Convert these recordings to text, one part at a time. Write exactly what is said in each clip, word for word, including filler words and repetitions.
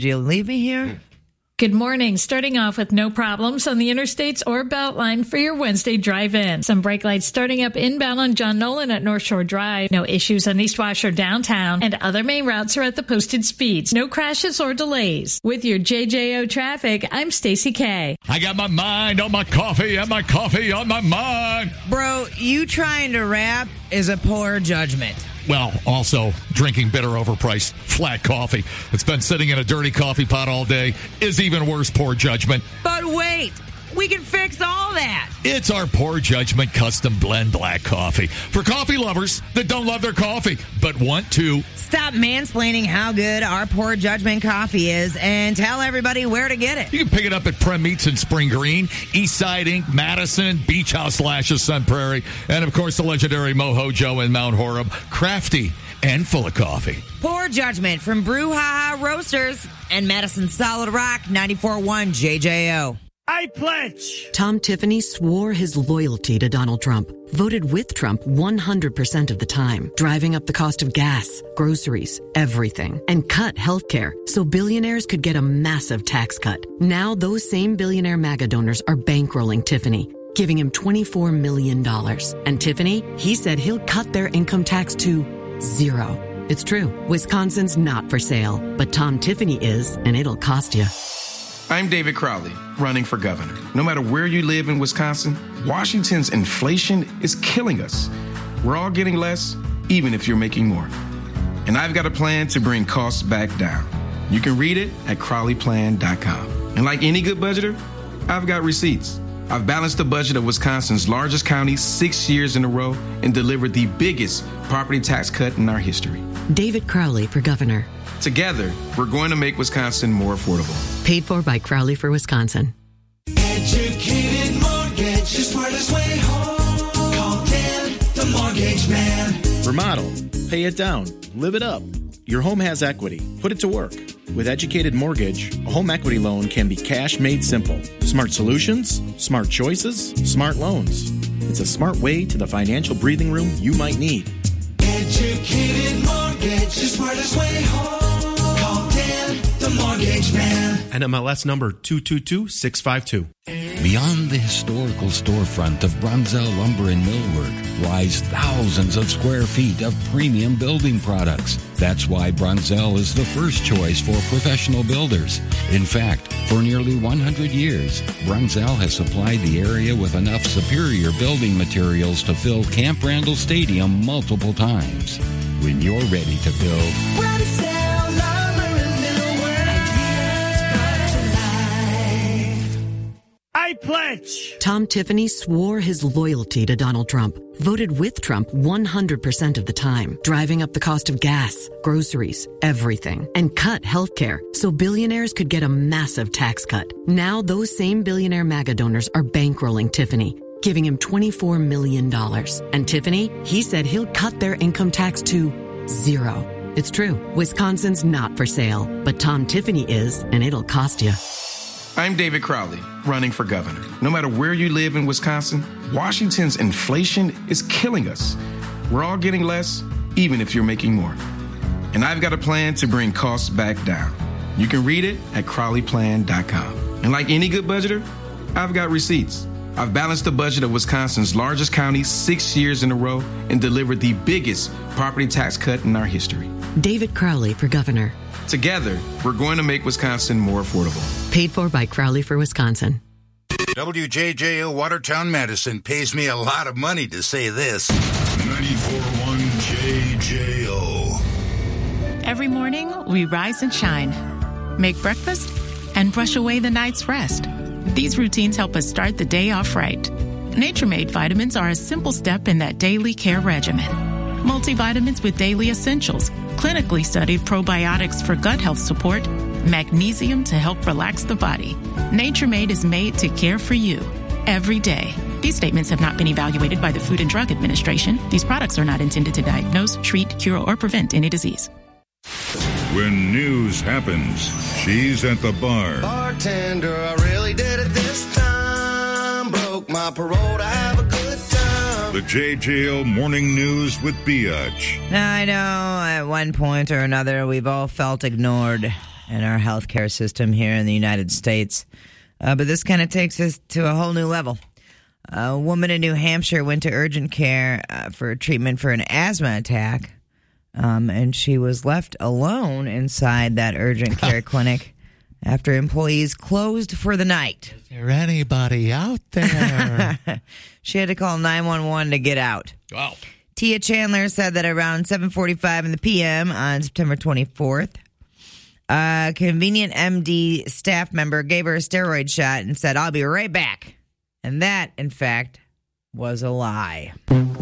Do you leave me here? Good morning. Starting off with no problems on the interstates or Beltline for your Wednesday drive-in. Some brake lights starting up inbound on John Nolan at North Shore Drive. No issues on East Wash or downtown. And other main routes are at the posted speeds. No crashes or delays. With your J J O traffic, I'm Stacey K. I got my mind on my coffee and my coffee on my mind. Bro, you trying to rap is a poor judgment. Well, also, drinking bitter, overpriced, flat coffee that's been sitting in a dirty coffee pot all day is even worse poor judgment. But wait, we can fix all that. It's our poor judgment custom blend black coffee for coffee lovers that don't love their coffee but want to. Stop mansplaining how good our poor judgment coffee is and tell everybody where to get it. You can pick it up at Prem Meats in Spring Green, Eastside Incorporated, Madison, Beach House Lashes, Sun Prairie, and of course the legendary Mojo in Mount Horeb. Crafty and full of coffee. Poor judgment from Brew Ha Ha Roasters and Madison Solid Rock ninety-four point one J J O. I pledge. Tom Tiffany swore his loyalty to Donald Trump, voted with Trump one hundred percent of the time, driving up the cost of gas, groceries, everything, and cut health care so billionaires could get a massive tax cut. Now those same billionaire MAGA donors are bankrolling Tiffany, giving him twenty-four million dollars. And Tiffany, he said he'll cut their income tax to zero. It's true. Wisconsin's not for sale, but Tom Tiffany is, and it'll cost you. I'm David Crowley, running for governor. No matter where you live in Wisconsin, Washington's inflation is killing us. We're all getting less, even if you're making more. And I've got a plan to bring costs back down. You can read it at crowley plan dot com. And like any good budgeter, I've got receipts. I've balanced the budget of Wisconsin's largest county six years in a row and delivered the biggest property tax cut in our history. David Crowley for governor. Together, we're going to make Wisconsin more affordable. Paid for by Crowley for Wisconsin. Educated Mortgage, the smartest way home. Call Dan, the mortgage man. Remodel, pay it down, live it up. Your home has equity. Put it to work. With Educated Mortgage, a home equity loan can be cash made simple. Smart solutions, smart choices, smart loans. It's a smart way to the financial breathing room you might need. Educated Mortgage, the smartest way home. Call Dan, the mortgage man. N M L S number two two two six five two. Beyond the historical storefront of Bronzell Lumber and Millwork lies thousands of square feet of premium building products. That's why Bronzell is the first choice for professional builders. In fact, for nearly one hundred years, Bronzell has supplied the area with enough superior building materials to fill Camp Randall Stadium multiple times. When you're ready to build, Bronzell Lumber and Millwork. Ideas brought to life. I pledge. Tom Tiffany swore his loyalty to Donald Trump, voted with Trump one hundred percent of the time, driving up the cost of gas, groceries, everything, and cut health care so billionaires could get a massive tax cut. Now those same billionaire MAGA donors are bankrolling Tiffany, giving him twenty-four million dollars. And Tiffany, he said he'll cut their income tax to zero. It's true. Wisconsin's not for sale, but Tom Tiffany is, and it'll cost you. I'm David Crowley, running for governor. No matter where you live in Wisconsin, Washington's inflation is killing us. We're all getting less, even if you're making more. And I've got a plan to bring costs back down. You can read it at crowley plan dot com. And like any good budgeter, I've got receipts. I've balanced the budget of Wisconsin's largest county six years in a row and delivered the biggest property tax cut in our history. David Crowley for governor. Together, we're going to make Wisconsin more affordable. Paid for by Crowley for Wisconsin. W J J O Watertown, Madison pays me a lot of money to say this. ninety-four point one J J O. Every morning, we rise and shine, make breakfast, and brush away the night's rest. These routines help us start the day off right. Nature Made vitamins are a simple step in that daily care regimen. Multivitamins with daily essentials, clinically studied probiotics for gut health support, magnesium to help relax the body. Nature Made is made to care for you every day. These statements have not been evaluated by the Food and Drug Administration. These products are not intended to diagnose, treat, cure, or prevent any disease. When news happens, she's at the bar. Bartender, I really did it this time. Broke my parole to have a good time. The J J O Morning News with Biatch. I know, at one point or another, we've all felt ignored. in our healthcare system here in the United States. Uh, but this kind of takes us to a whole new level. A woman in New Hampshire went to urgent care uh, for treatment for an asthma attack, um, and she was left alone inside that urgent care clinic after employees closed for the night. Is there anybody out there? She had to call nine one one to get out. Wow. Tia Chandler said that around seven forty-five in the p m on September twenty-fourth, a Convenient M D staff member gave her a steroid shot and said, "I'll be right back." And that, in fact, was a lie.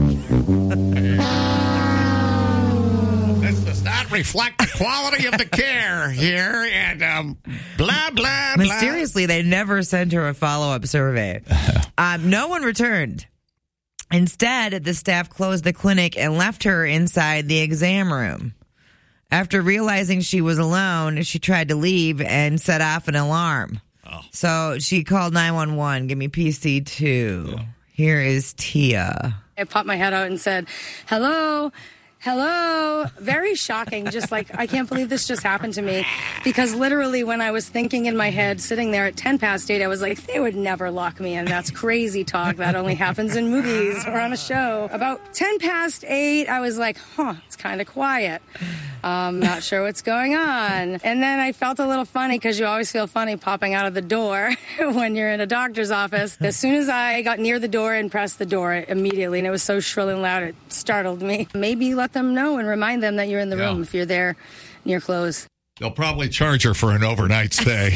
This does not reflect the quality of the care here, and um, blah, blah, blah. Mysteriously, they never sent her a follow-up survey. um, no one returned. Instead, the staff closed the clinic and left her inside the exam room. After realizing she was alone, she tried to leave and set off an alarm. Oh. So she called nine one one, give me P C two. Yeah. Here is Tia. I popped my head out and said, hello, hello. Very shocking. Just like, I can't believe this just happened to me. Because literally when I was thinking in my head, sitting there at ten past eight, I was like, they would never lock me in. That's crazy talk. That only happens in movies or on a show. About ten past eight, I was like, huh, it's kind of quiet. Um, not sure what's going on. And then I felt a little funny because you always feel funny popping out of the door when you're in a doctor's office. As soon as I got near the door and pressed the door immediately, and it was so shrill and loud, it startled me. Maybe let them know and remind them that you're in the yeah. room if you're there near close. They'll probably charge her for an overnight stay.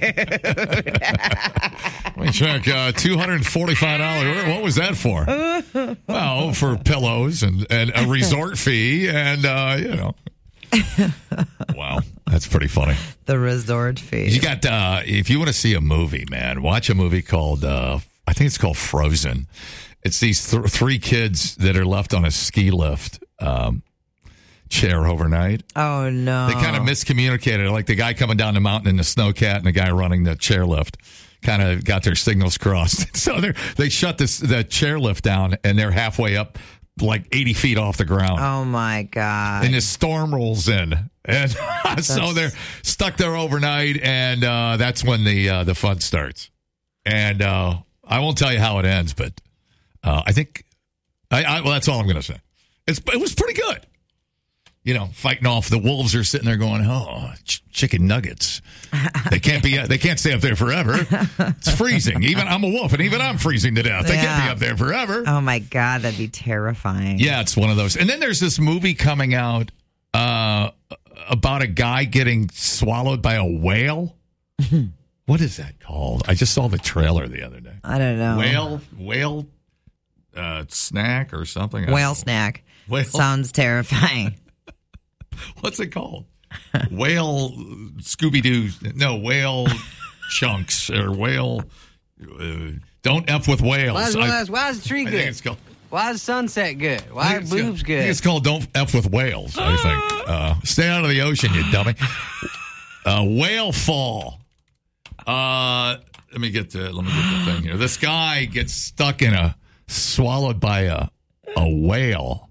Let me check. Uh, two hundred forty-five dollars. What was that for? Well, for pillows and, and a resort fee and, uh, you know. Wow, that's pretty funny. The resort fee. You got, uh, if you want to see a movie, man, watch a movie called, uh, I think it's called Frozen. It's these th- three kids that are left on a ski lift um, chair overnight. Oh, no. They kind of miscommunicated. Like the guy coming down the mountain in the snowcat and the guy running the chairlift kind of got their signals crossed. So they they shut this the chairlift down and they're halfway up like eighty feet off the ground. Oh, my God. And this storm rolls in. And so they're stuck there overnight, and uh, that's when the uh, the fun starts. And uh, I won't tell you how it ends, but uh, I think, I, I well, that's all I'm going to say. It's, it was pretty good. You know, fighting off. The wolves are sitting there going, "Oh, ch- chicken nuggets! They can't be. They can't stay up there forever. It's freezing. Even I'm a wolf, and even I'm freezing to death. They yeah. can't be up there forever." Oh my God, that'd be terrifying. Yeah, it's one of those. And then there's this movie coming out uh, about a guy getting swallowed by a whale. What is that called? I just saw the trailer the other day. I don't know. Whale, whale, uh, snack or something. Whale snack. Whale sounds terrifying. What's it called? Whale Scooby-Doo. No, whale chunks or whale. Uh, don't F with whales. Why is, I, why is the tree I good? think it's called, why is sunset good? Why are boobs called, good? I think it's called Don't F with Whales, I think. Uh, stay out of the ocean, you dummy. Uh, whale fall. Uh, let me get the let me get the thing here. This guy gets stuck in a swallowed by a a whale.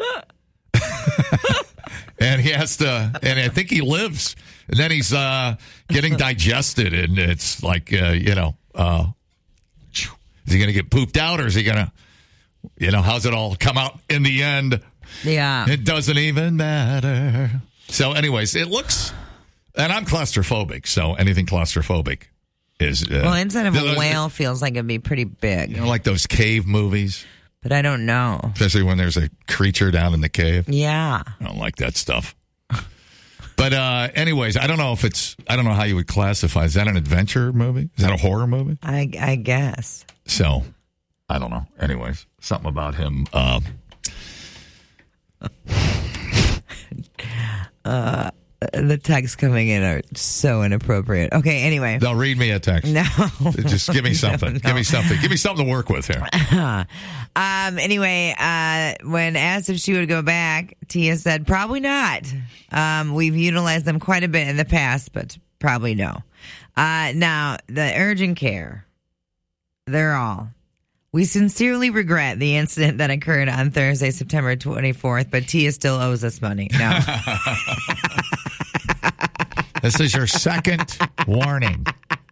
And he has to, and I think he lives, and then he's uh, getting digested, and it's like, uh, you know, uh, is he going to get pooped out, or is he going to, you know, how's it all come out in the end? Yeah. It doesn't even matter. So anyways, it looks, and I'm claustrophobic, so anything claustrophobic is. Uh, well, inside of a whale feels like it'd be pretty big. You know, like those cave movies. But I don't know. Especially when there's a creature down in the cave. Yeah. I don't like that stuff. But uh, anyways, I don't know if it's, I don't know how you would classify. Is that an adventure movie? Is that a horror movie? I, I guess. So, I don't know. Anyways, something about him. Uh, uh, the texts coming in are so inappropriate. Okay, anyway. They'll read me a text. No. Just give me something. No, no. Give me something. Give me something to work with here. um. Anyway, uh, when asked if she would go back, Tia said, probably not. Um, we've utilized them quite a bit in the past, but probably no. Uh, now, the urgent care, they're all. We sincerely regret the incident that occurred on Thursday, September twenty-fourth, but Tia still owes us money. No. This is your second warning.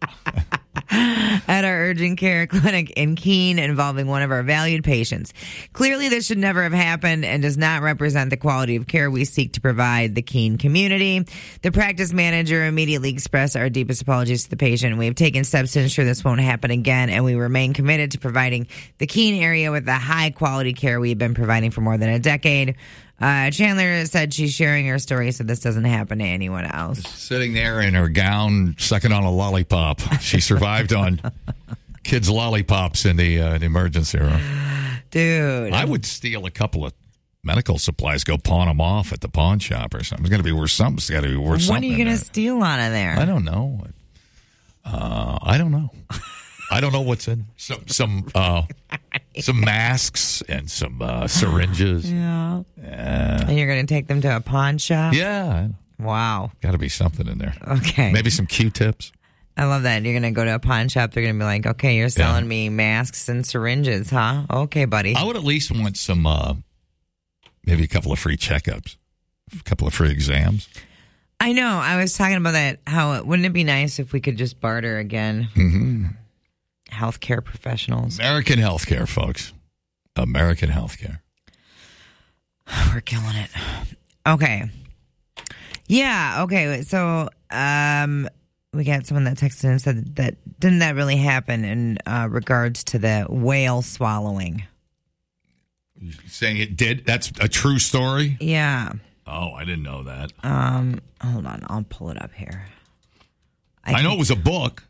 At our urgent care clinic in Keene involving one of our valued patients. Clearly, this should never have happened and does not represent the quality of care we seek to provide the Keene community. The practice manager immediately expressed our deepest apologies to the patient. We have taken steps to ensure this won't happen again, and we remain committed to providing the Keene area with the high quality care we've been providing for more than a decade. Uh, Chandler said she's sharing her story so this doesn't happen to anyone else. Sitting there in her gown, sucking on a lollipop. She survived on kids' lollipops in the, uh, the emergency room. Dude. I would steal a couple of medical supplies, go pawn them off at the pawn shop or something. It's going to be worth something. It's got to be worth what something. What are you going to steal out of there? I don't know. Uh, I don't know. I don't know what's in some some uh, some masks and some uh, syringes. Yeah. Yeah. And you're going to take them to a pawn shop? Yeah. Wow. Got to be something in there. Okay. Maybe some Q-tips. I love that. You're going to go to a pawn shop. They're going to be like, okay, you're selling yeah. me masks and syringes, huh? Okay, buddy. I would at least want some, uh, maybe a couple of free checkups, a couple of free exams. I know. I was talking about that. How wouldn't it be nice if we could just barter again? Mm-hmm. Healthcare professionals. American healthcare, folks. American healthcare. We're killing it. Okay. Yeah. Okay. So, um, we got someone that texted and said that didn't that really happen in uh, regards to the whale swallowing? You're saying it did? That's a true story? Yeah. Oh, I didn't know that. Um, hold on. I'll pull it up here. I, I know it was a book.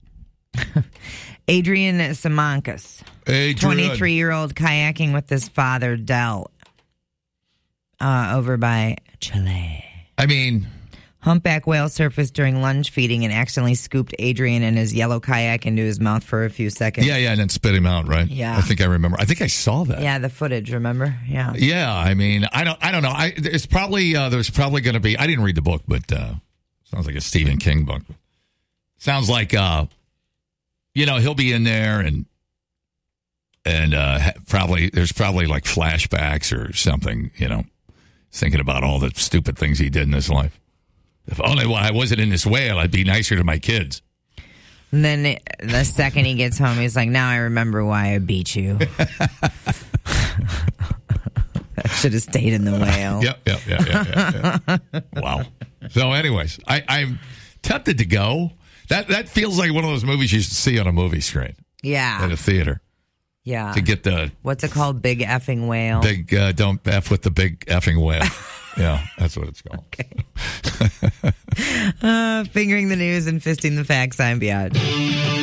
Adrian Simankis, twenty-three-year-old kayaking with his father, Del, uh, over by Chile. I mean... Humpback whale surfaced during lunge feeding and accidentally scooped Adrian and his yellow kayak into his mouth for a few seconds. Yeah, yeah, and then spit him out, right? Yeah. I think I remember. I think I saw that. Yeah, the footage, remember? Yeah. Yeah, I mean, I don't I don't know. I It's probably, uh, there's probably going to be, I didn't read the book, but uh, sounds like a Stephen King book. Sounds like... Uh, You know, he'll be in there and and uh, probably there's probably like flashbacks or something, you know, thinking about all the stupid things he did in his life. If only I wasn't in this whale, I'd be nicer to my kids. And then the second he gets home, he's like, now I remember why I beat you. I should have stayed in the whale. Yep, yep, yep, yep, yep, yep. Wow. So anyways, I, I'm tempted to go. That that feels like one of those movies you should see on a movie screen. Yeah. At a theater. Yeah. To get the... What's it called? Big effing whale? Big, uh, don't F with the big effing whale. Yeah, that's what it's called. Okay. uh, fingering the news and fisting the facts, I'm Beyond.